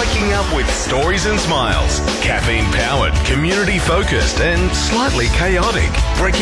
Waking up with stories and smiles. Caffeine powered, community focused, and slightly chaotic. Breaking